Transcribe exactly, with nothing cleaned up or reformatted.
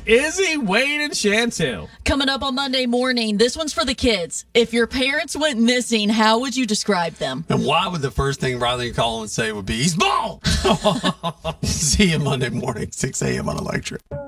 Izzy, Wade, and Chantel. Coming up on Monday morning, this one's for the kids. If your parents went missing, how would you describe them? And why would the first thing Riley call and say would be, he's bald? See you Monday morning, six a.m. on Electric.